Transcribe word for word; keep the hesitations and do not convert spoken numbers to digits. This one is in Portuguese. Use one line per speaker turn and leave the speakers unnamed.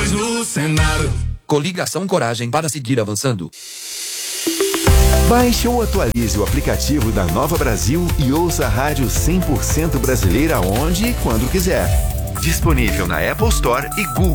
voz no Senado.
Coligação Coragem para seguir avançando.
Baixe ou atualize o aplicativo da Nova Brasil e ouça a rádio cem por cento brasileira onde e quando quiser. Disponível na Apple Store e Google